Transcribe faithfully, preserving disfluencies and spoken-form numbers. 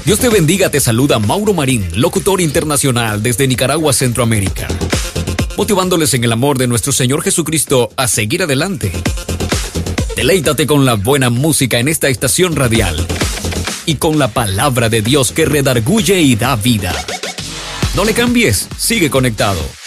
Dios te bendiga, te saluda Mauro Marín, locutor internacional desde Nicaragua, Centroamérica, motivándoles en el amor de nuestro Señor Jesucristo a seguir adelante. Deleítate con la buena música en esta estación radial y con la palabra de Dios que redarguye y da vida. No le cambies, sigue conectado.